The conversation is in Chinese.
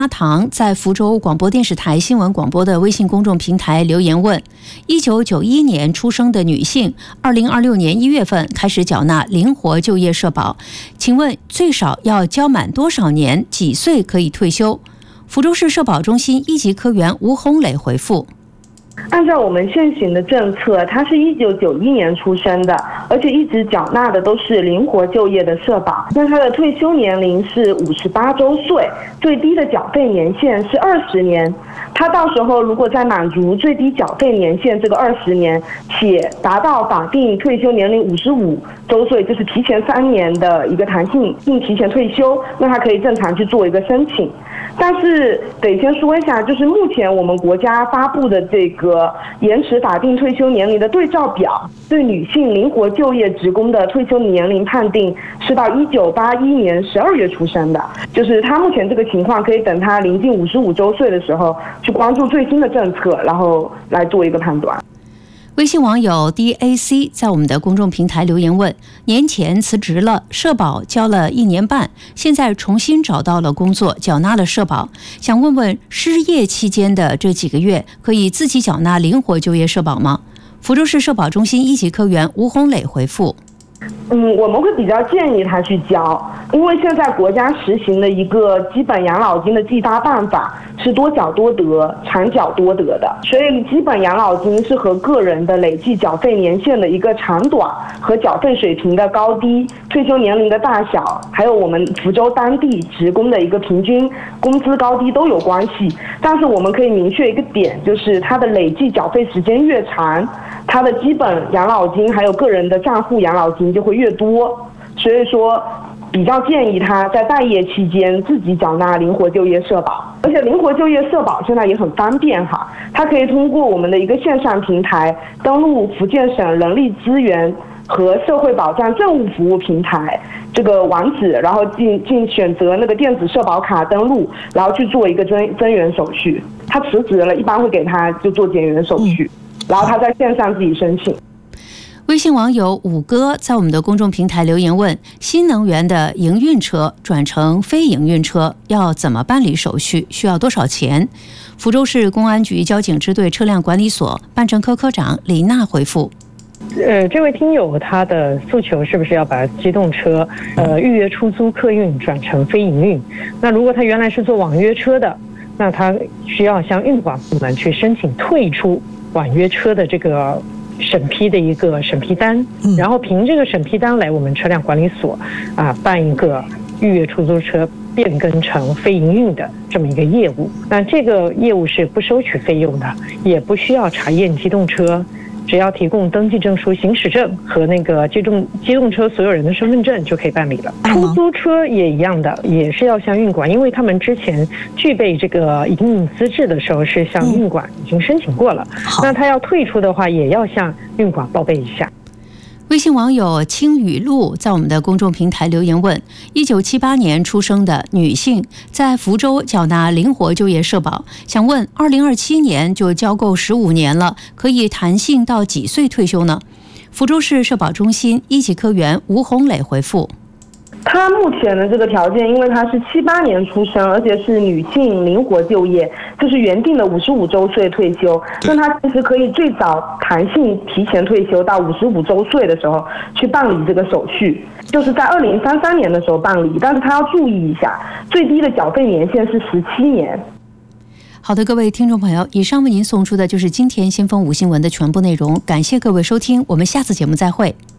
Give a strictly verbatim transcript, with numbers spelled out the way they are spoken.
阿唐在福州广播电视台新闻广播的微信公众平台留言问：一九九一年出生的女性，二零二六年一月份开始缴纳灵活就业社保，请问最少要交满多少年？几岁可以退休？福州市社保中心一级科员吴红磊回复： 按照我们现行的政策，他是一九九一年出生的，而且一直缴纳的都是灵活就业的社保。那他的退休年龄是五十八周岁，最低的缴费年限是二十年。他到时候如果在满足最低缴费年限这个二十年，且达到法定退休年龄五十五周岁，就是提前三年的一个弹性性提前退休，那他可以正常去做一个申请。但是得先说一下，就是目前我们国家发布的这个延迟法定退休年龄的对照表，对女性灵活就业职工的退休年龄判定是到一九八一年十二月出生的，就是他目前这个情况可以等他临近五十五周岁的时候去关注最新的政策，然后来做一个判断。 微信网友 D A C 在我们的公众平台留言问：年前辞职了，社保交了一年半，现在重新找到了工作，缴纳了社保，想问问失业期间的这几个月可以自己缴纳灵活就业社保吗？福州市社保中心一级科员吴红磊回复： 嗯，我们会比较建议他去交，因为现在国家实行的一个基本养老金的计发办法是多缴多得、长缴多得的，所以基本养老金是和个人的累计缴费年限的一个长短和缴费水平的高低、退休年龄的大小，还有我们福州当地职工的一个平均工资高低都有关系。但是我们可以明确一个点，就是它的累计缴费时间越长，它的基本养老金还有个人的账户养老金就会越多，所以说比较建议他在待业期间自己缴纳灵活就业社保。而且灵活就业社保现在也很方便哈，它可以通过我们的一个线上平台登录福建省人力资源和社会保障政务服务平台这个网址，然后进进选择那个电子社保卡登录，然后去做一个增增援手续。他辞职了，一般会给他就做减员手续，然后他在线上自己申请。 微信网友五哥在我们的公众平台留言问：新能源的营运车转成非营运车要怎么办理手续？需要多少钱？福州市公安局交警支队车辆管理所办证科科长李娜回复： 呃，这位听友他的诉求是不是要把机动车呃预约出租客运转成非营运？那如果他原来是做网约车的，那他需要向运管部门去申请退出网约车的这个审批的一个审批单，然后凭这个审批单来我们车辆管理所啊办一个预约出租车变更成非营运的这么一个业务。那这个业务是不收取费用的，也不需要查验机动车，只要提供登记证书、行驶证和那个机动机动车所有人的身份证就可以办理了。出租车也一样的，也是要向运管，因为他们之前具备这个营运资质的时候是向运管已经申请过了，那他要退出的话也要向运管报备一下。 微信网友青雨露在我们的公众平台留言问：一九七八年出生的女性在福州缴纳灵活就业社保，想问二零二七年就交够十五年了，可以弹性到几岁退休呢？福州市社保中心一级科员吴红磊回复： 他目前的这个条件，因为他是七八年出生，而且是女性灵活就业，就是原定的五十五周岁退休，那他其实可以最早弹性提前退休到五十五周岁的时候去办理这个手续，就是在二零三三年的时候办理，但是他要注意一下，最低的缴费年限是十七年。 好的，各位听众朋友，以上为您送出的就是今天先锋五新闻的全部内容，感谢各位收听，我们下次节目再会。